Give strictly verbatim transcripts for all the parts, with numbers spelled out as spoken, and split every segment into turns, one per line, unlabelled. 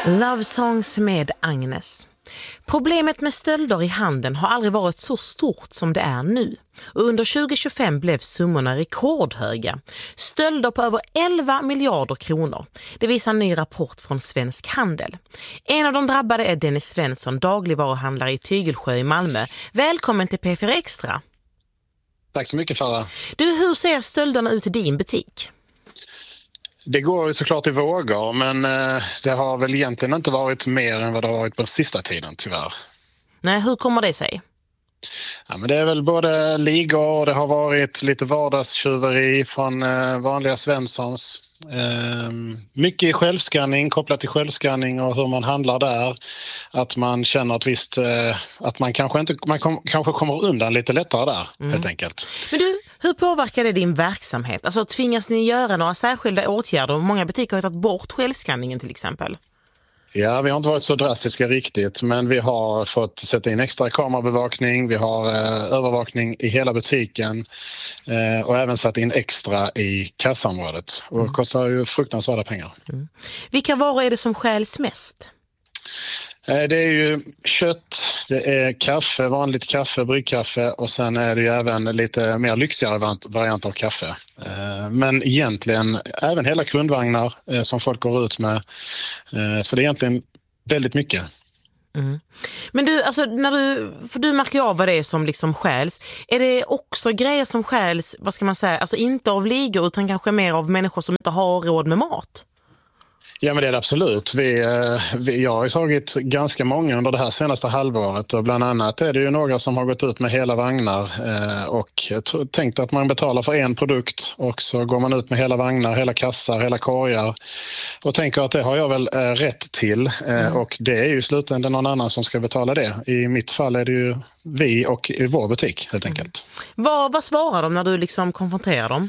Love Songs med Agnes. Problemet med stölder i handeln har aldrig varit så stort som det är nu. Och under tjugo tjugofem blev summorna rekordhöga. Stölder på över elva miljarder kronor. Det visar en ny rapport från Svensk Handel. En av de drabbade är Dennis Svensson, dagligvaruhandlare i Tygelsjö i Malmö. Välkommen till P fyra Extra.
Tack så mycket, Farah.
Du, hur ser stölderna ut i din butik?
Det går ju såklart i vågor, men det har väl egentligen inte varit mer än vad det har varit på sista tiden, tyvärr.
Nej, hur kommer det sig?
Ja, men det är väl både ligor och det har varit lite vardagstjuveri från vanliga Svenssons. Mycket i självskanning, kopplat till självskanning och hur man handlar där. Att man känner att visst, att man kanske inte man kom, kanske kommer undan lite lättare där, mm. helt enkelt.
Men du, hur påverkar det din verksamhet? Alltså tvingas ni göra några särskilda åtgärder? Många butiker har tagit bort självskanningen till exempel.
Ja, vi har inte varit så drastiska riktigt, men vi har fått sätta in extra kamerabevakning, vi har eh, övervakning i hela butiken eh, och även satt in extra i kassaområdet. Och det kostar ju fruktansvärda pengar.
Mm. Vilka varor är det som stjäls mest?
Eh, det är ju kött, det är kaffe, vanligt kaffe, bryggkaffe och sen är det ju även lite mer lyxigare variant av kaffe. Men egentligen även hela kundvagnar som folk går ut med. Så det är egentligen väldigt mycket.
Mm. Men du, alltså, när du, för du märker ju av vad det är som liksom stjäls. Är det också grejer som stjäls, vad ska man säga, alltså inte av ligor utan kanske mer av människor som inte har råd med mat?
Ja, men det är det absolut. Vi, vi, jag har ju tagit ganska många under det här senaste halvåret och bland annat är det ju några som har gått ut med hela vagnar eh, och tänkt att man betalar för en produkt och så går man ut med hela vagnar, hela kassar, hela korgar och tänker att det har jag väl eh, rätt till eh, mm. och det är ju i slutändan någon annan som ska betala det. I mitt fall är det ju vi och i vår butik helt enkelt.
Mm. Vad, vad svarar de när du liksom konfronterar dem?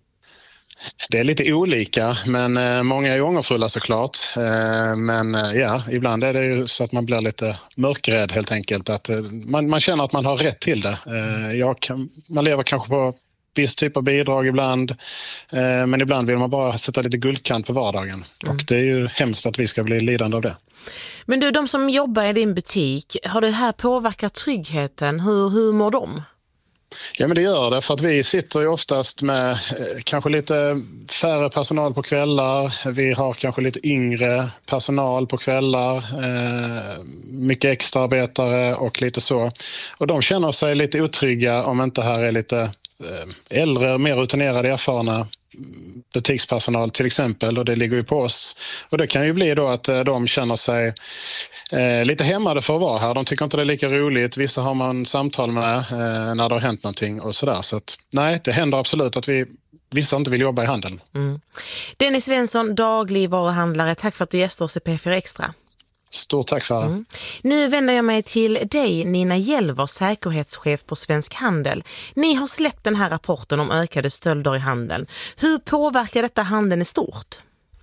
Det är lite olika, men eh, många är ångerfulla såklart. Eh, men eh, ja, ibland är det ju så att man blir lite mörkrädd helt enkelt. Att, eh, man, man känner att man har rätt till det. Eh, jag kan, man lever kanske på viss typ av bidrag ibland, eh, men ibland vill man bara sätta lite guldkant på vardagen. Mm. Och det är ju hemskt att vi ska bli lidande av det.
Men du, de som jobbar i din butik, har det här påverkat tryggheten? Hur, hur mår de?
Ja, men det gör det för att vi sitter ju oftast med eh, kanske lite färre personal på kvällar. Vi har kanske lite yngre personal på kvällar, eh, mycket extraarbetare och lite så. Och de känner sig lite otrygga om inte här är lite eh, äldre, mer rutinerade, erfarna butikspersonal till exempel, och det ligger ju på oss. Och det kan ju bli då att de känner sig eh, lite hämmade för att vara här. De tycker inte det är lika roligt. Vissa har man samtal med eh, när det har hänt någonting och sådär. Så att nej, det händer absolut att vi vissa inte vill jobba i handeln.
Mm. Dennis Svensson, dagligvaruhandlare. Tack för att du gästade oss i P fyra Extra.
Stort tack för det. Mm.
Nu vänder jag mig till dig, Nina Hjelver, säkerhetschef på Svensk Handel. Ni har släppt den här rapporten om ökade stölder i handeln. Hur påverkar detta handeln i stort?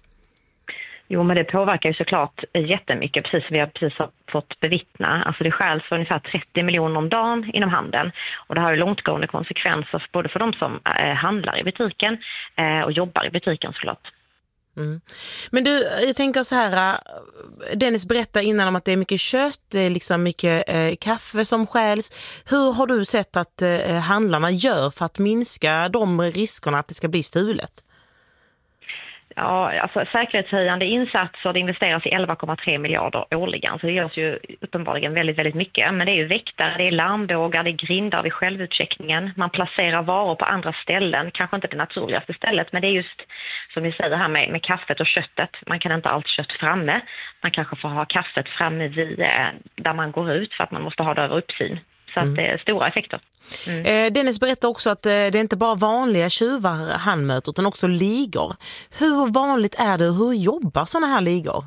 Jo, men det påverkar ju såklart jättemycket, precis som vi har precis fått bevittna. Alltså det stjäls för ungefär trettio miljoner om dagen inom handeln. Och det har ju långtgående konsekvenser både för de som eh, handlar i butiken eh, och jobbar i butiken såklart.
Mm. Men du, jag tänker så här, Dennis berättade innan om att det är mycket kött, det är liksom mycket eh, kaffe som stjäls. Hur har du sett att eh, handlarna gör för att minska de riskerna att det ska bli stulet?
Ja, alltså säkerhetshöjande insatser, det investeras i elva komma tre miljarder årligen, så det görs ju uppenbarligen väldigt, väldigt mycket. Men det är ju väktare, det är larmbågar, det är grindar vid självutcheckningen. Man placerar varor på andra ställen, kanske inte det naturligaste stället, men det är just som ni säger här med, med kaffet och köttet. Man kan inte ha allt kött framme, man kanske får ha kaffet framme vid, där man går ut för att man måste ha det över uppsyn. Så att det är stora effekter. Mm.
Eh, Dennis berättar också att eh, det är inte bara vanliga tjuvar han möter utan också ligor. Hur vanligt är det, hur jobbar sådana här ligor?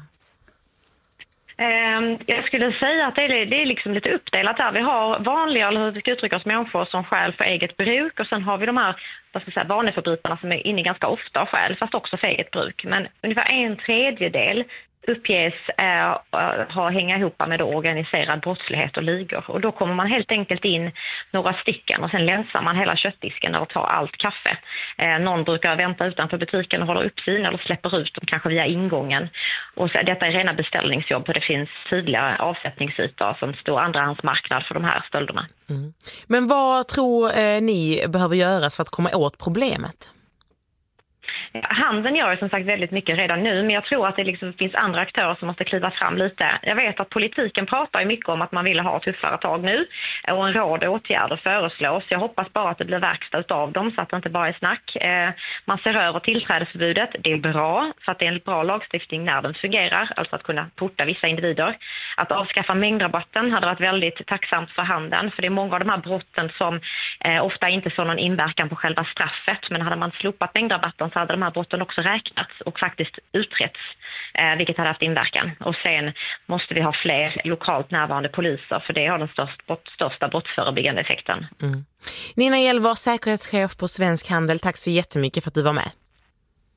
Eh, jag skulle säga att det är, det är liksom lite uppdelat där. Vi har vanliga, eller hur vi ska uttrycka oss, människor som stjäl för eget bruk. Och sen har vi de här, vad ska jag säga, vaneförbrytarna som är inne ganska ofta och stjäl, fast också för eget bruk. Men ungefär en tredjedel uppges äh, ha hänga ihop med då organiserad brottslighet och ligor. Och då kommer man helt enkelt in några stycken och sen länsar man hela köttdisken och tar allt kaffe. Eh, någon brukar vänta utanför butiken och håller upp sin eller släpper ut dem kanske via ingången. Och så, detta är rena beställningsjobb och det finns tydliga avsättningsytor som står andrahandsmarknad för de här stölderna.
Mm. Men vad tror eh, ni behöver göras för att komma åt problemet?
Handeln gör ju som sagt väldigt mycket redan nu, men jag tror att det liksom finns andra aktörer som måste kliva fram lite. Jag vet att politiken pratar ju mycket om att man vill ha tuffare tag nu och en rad åtgärder föreslås. Jag hoppas bara att det blir verkstad av dem så att det inte bara är snack. Man ser över tillträdesförbudet. Det är bra för att det är en bra lagstiftning när den fungerar, alltså att kunna porta vissa individer. Att avskaffa mängdrabatten hade varit väldigt tacksamt för handeln, för det är många av de här brotten som eh, ofta inte får någon inverkan på själva straffet, men hade man slopat mängdrabatten så hade de här brotten också räknats och faktiskt utretts, eh, vilket hade haft inverkan. Och sen måste vi ha fler lokalt närvarande poliser, för det har den största, största brottsförebyggande effekten.
Mm. Nina Hjelver, säkerhetschef på Svensk Handel, tack så jättemycket för att du var med.